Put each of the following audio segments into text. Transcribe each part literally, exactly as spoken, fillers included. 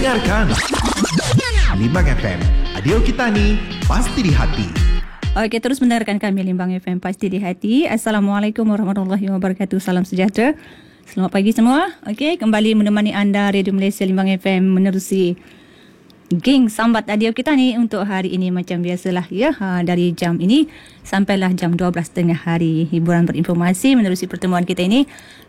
Dengarkan Limbang F M, radio kita ni pasti di hati. Okey, terus mendengarkan kami Limbang F M, pasti di hati. Assalamualaikum warahmatullahi wabarakatuh. Salam sejahtera. Selamat pagi semua. Okey, kembali menemani anda Radio Malaysia Limbang F M menerusi geng sambat radio kita ni untuk hari ini macam biasalah ya. Ha, dari jam ini sampailah jam dua belas tiga puluh hari, hiburan berinformasi menerusi pertemuan kita ini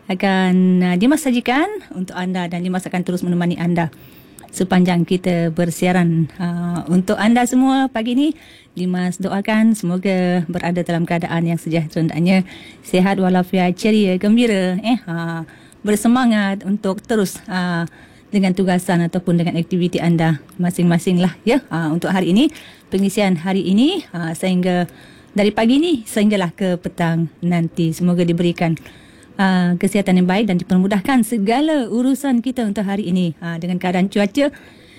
akan uh, Dimas sajikan untuk anda, dan Dimas akan terus menemani anda sepanjang kita bersiaran. Uh, untuk anda semua pagi ini, Dimas doakan semoga berada dalam keadaan yang sejahtera, hendaknya sihat walafiat, ceria, gembira, eh uh, bersemangat untuk terus uh, dengan tugasan ataupun dengan aktiviti anda masing-masing lah ya. Uh, untuk hari ini, pengisian hari ini uh, sehingga dari pagi ini sehinggalah ke petang nanti, semoga diberikan Uh, kesihatan yang baik dan dipermudahkan segala urusan kita untuk hari ini uh, dengan keadaan cuaca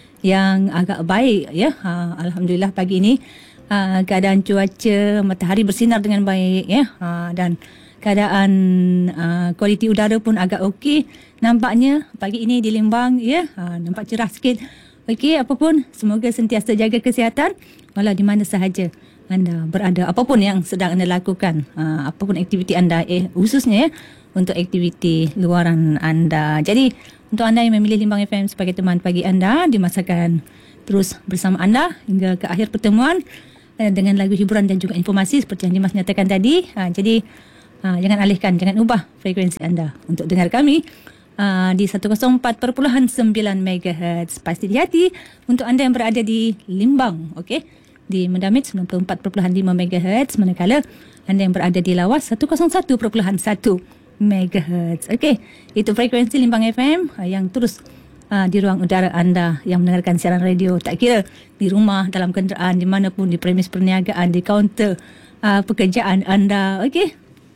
yang agak baik ya. Uh, Alhamdulillah pagi ini uh, keadaan cuaca, matahari bersinar dengan baik ya, uh, dan keadaan uh, kualiti udara pun agak okey nampaknya pagi ini di Limbang ya. Uh, nampak cerah sikit. Okey, apapun semoga sentiasa jaga kesihatan walau di mana sahaja anda berada, apapun yang sedang anda lakukan, uh, apapun aktiviti anda, eh khususnya ya untuk aktiviti luaran anda. Jadi untuk anda yang memilih Limbang F M sebagai teman pagi anda, dimasakan terus bersama anda hingga ke akhir pertemuan uh, dengan lagu hiburan dan juga informasi seperti yang Dimas nyatakan tadi. Uh, jadi uh, jangan alihkan, jangan ubah frekuensi anda untuk dengar kami uh, di seratus empat perpuluhan sembilan megahertz. Pasti di hati untuk anda yang berada di Limbang, okey, di Mendamit sembilan puluh empat perpuluhan lima megahertz, manakala anda yang berada di Lawas seratus satu perpuluhan satu megahertz. Okey, itu frekuensi Limbang F M yang terus uh, di ruang udara anda yang mendengarkan siaran radio, tak kira di rumah, dalam kenderaan, di mana pun, di premis perniagaan, di kaunter uh, pekerjaan anda. Okey.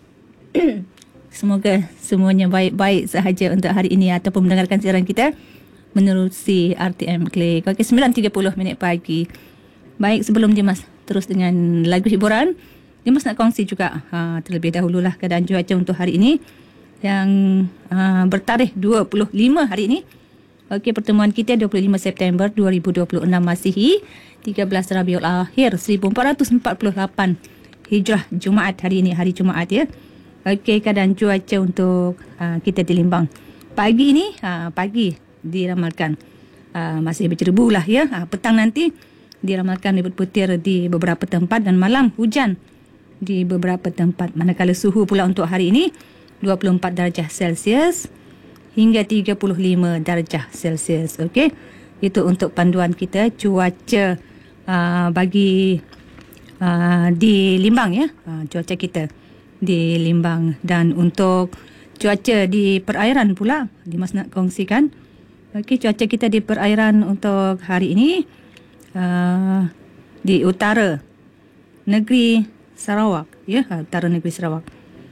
Semoga semuanya baik-baik sahaja untuk hari ini ataupun mendengarkan siaran kita menerusi R T M Klik. Okey, sembilan tiga puluh minit pagi. Baik, sebelum Dimas terus dengan lagu hiburan, Dimas nak kongsi juga uh, terlebih dahululah keadaan cuaca untuk hari ini yang uh, bertarikh dua puluh lima hari ini. Okey, pertemuan kita dua puluh lima September dua ribu dua puluh enam Masihi, tiga belas Rabiul Akhir seribu empat ratus empat puluh lapan Hijrah, Jumaat hari ini, hari Jumaat ya. Okey, keadaan cuaca untuk uh, kita di Limbang. Pagi ini, uh, pagi diramalkan uh, masih bercedebu lah ya. Uh, petang nanti diramalkan ribut petir di beberapa tempat dan malam hujan di beberapa tempat. Manakala suhu pula untuk hari ini dua puluh empat darjah Celsius hingga tiga puluh lima darjah Celsius. Okey, itu untuk panduan kita cuaca uh, bagi uh, di Limbang ya. Uh, cuaca kita di Limbang. Dan untuk cuaca di perairan pula, Dimas nak kongsikan. Okey, cuaca kita di perairan untuk hari ini uh, di utara negeri Sarawak ya, utara negeri Sarawak.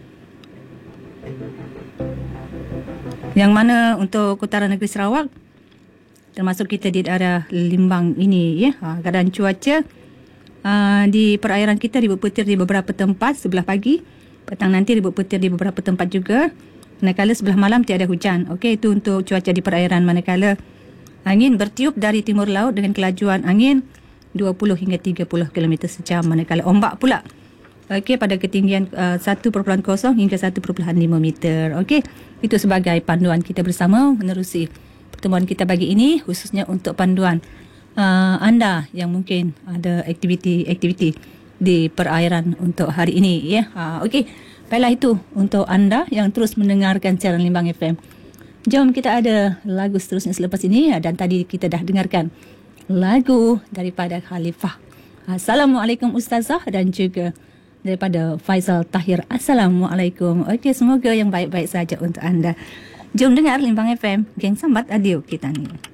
Yang mana untuk utara negeri Sarawak termasuk kita di daerah Limbang ini ya, ha, keadaan cuaca uh, di perairan kita ribut petir di beberapa tempat sebelah pagi, petang nanti ribut petir di beberapa tempat juga, manakala sebelah malam tiada hujan. Okey, itu untuk cuaca di perairan. Manakala angin bertiup dari timur laut dengan kelajuan angin dua puluh hingga tiga puluh kilometer sejam, manakala ombak pula okey pada ketinggian uh, satu perpuluhan kosong hingga satu perpuluhan lima meter. Okey, itu sebagai panduan kita bersama menerusi pertemuan kita pagi ini, khususnya untuk panduan uh, anda yang mungkin ada aktiviti-aktiviti di perairan untuk hari ini ya. Uh, Okey, baiklah, itu untuk anda yang terus mendengarkan siaran Limbang F M. Jom kita ada lagu seterusnya selepas ini, dan tadi kita dah dengarkan lagu daripada Khalifah. Assalamualaikum Ustazah, dan juga daripada Faizal Tahir. Assalamualaikum. Okey, semoga yang baik-baik saja untuk anda. Jom dengar Limbang F M, geng sambat radio kita ni.